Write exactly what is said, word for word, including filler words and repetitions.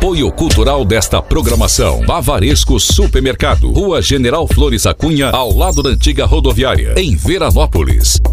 Apoio cultural desta programação: Bavaresco Supermercado, Rua General Flores da Cunha, ao lado da antiga rodoviária, em Veranópolis.